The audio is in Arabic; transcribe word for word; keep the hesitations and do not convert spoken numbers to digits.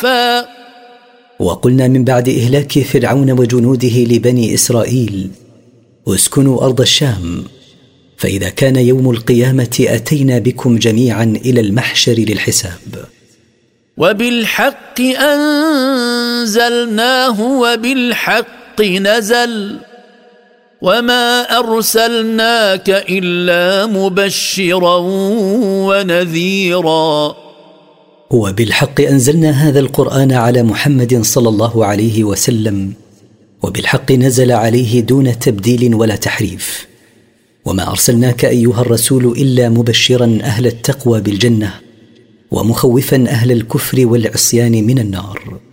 وقلنا من بعد إهلاك فرعون وجنوده لبني إسرائيل اسكنوا أرض الشام، فإذا كان يوم القيامة أتينا بكم جميعا إلى المحشر للحساب. وبالحق أنزلناه وبالحق نزل وما أرسلناك إلا مبشرا ونذيرا. وبالحق أنزلنا هذا القرآن على محمد صلى الله عليه وسلم، وبالحق نزل عليه دون تبديل ولا تحريف. وما أرسلناك أيها الرسول إلا مبشرا أهل التقوى بالجنة ومخوفا أهل الكفر والعصيان من النار.